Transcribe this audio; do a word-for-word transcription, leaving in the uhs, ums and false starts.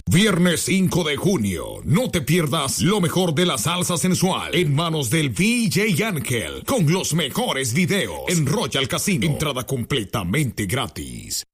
Viernes cinco de junio, no te pierdas lo mejor de la salsa sensual en manos del D J Ángel con los mejores videos en Royal Casino. Entrada completamente gratis.